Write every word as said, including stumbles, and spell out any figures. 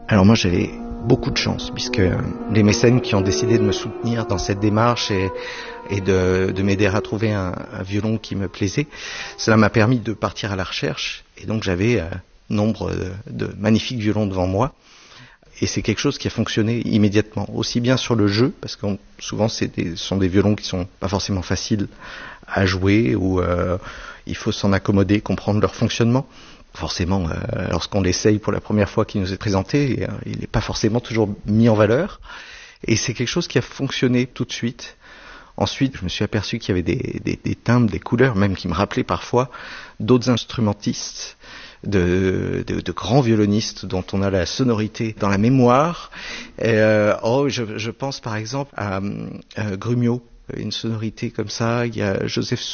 Alors moi j'avais beaucoup de chance puisque les mécènes qui ont décidé de me soutenir dans cette démarche et, et de, de m'aider à trouver un, un violon qui me plaisait, cela m'a permis de partir à la recherche et donc j'avais euh, nombre de, de magnifiques violons devant moi. Et c'est quelque chose qui a fonctionné immédiatement, aussi bien sur le jeu, parce que souvent c'est des, ce sont des violons qui sont pas forcément faciles à jouer, ou euh, il faut s'en accommoder, comprendre leur fonctionnement. Forcément, euh, lorsqu'on l'essaye pour la première fois qu'il nous est présenté, euh, il n'est pas forcément toujours mis en valeur. Et c'est quelque chose qui a fonctionné tout de suite. Ensuite, je me suis aperçu qu'il y avait des, des, des timbres, des couleurs, même qui me rappelaient parfois d'autres instrumentistes, de, de, de grands violonistes dont on a la sonorité dans la mémoire. Euh, oh, je, je pense par exemple à, à Grumio, une sonorité comme ça. Il y a Joseph